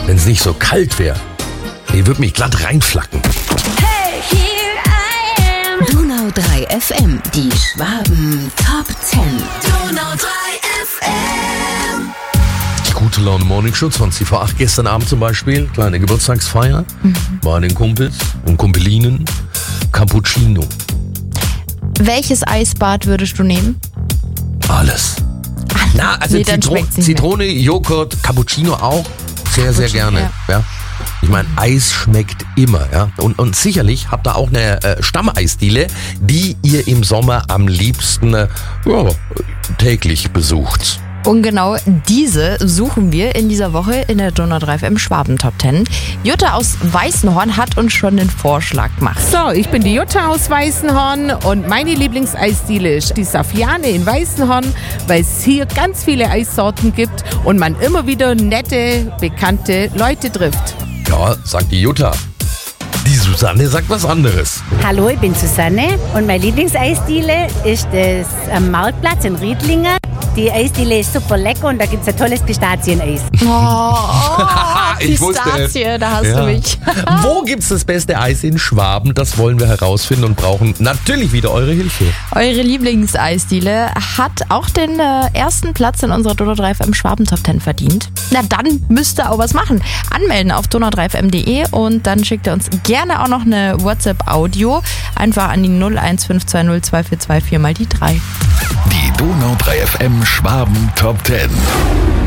wenn es nicht so kalt wäre. Die würde mich glatt reinflacken. Hey, here I am. Donau 3 FM, die Schwaben Top 10. Donau 3 FM. Die gute Laune Morning Show, 20 vor 8 gestern Abend zum Beispiel. Kleine Geburtstagsfeier. Bei den Kumpels und Kumpelinen. Cappuccino. Welches Eisbad würdest du nehmen? Alles. Na, also Nee, dann schmeckt's nicht Zitrone, Joghurt, Cappuccino auch. Sehr, sehr gerne. Ja. Ich meine, Eis schmeckt immer. Ja. Und sicherlich habt ihr auch eine Stammeisdiele, die ihr im Sommer am liebsten täglich besucht. Und genau diese suchen wir in dieser Woche in der Donau 3 FM Schwaben Top 10. Jutta aus Weißenhorn hat uns schon den Vorschlag gemacht. So, ich bin die Jutta aus Weißenhorn und meine Lieblingseisdiele ist die Safiane in Weißenhorn, weil es hier ganz viele Eissorten gibt und man immer wieder nette, bekannte Leute trifft. Ja, sagt die Jutta. Die Susanne sagt was anderes. Hallo, ich bin Susanne und meine Lieblingseisdiele ist das am Marktplatz in Riedlingen. Die Eisdiele ist super lecker und da gibt es ein tolles Pistazieneis. Ich wusste es. Pistazie, da hast du mich. Wo gibt's das beste Eis in Schwaben? Das wollen wir herausfinden und brauchen natürlich wieder eure Hilfe. Eure Lieblingseisdiele hat auch den ersten Platz in unserer Donau 3 FM Schwaben Top 10 verdient. Na dann müsst ihr auch was machen. Anmelden auf donau3fm.de und dann schickt ihr uns gerne auch noch eine WhatsApp-Audio. Einfach an die 01520 242 4 mal die 3. Die Donau 3 FM Schwaben Top 10.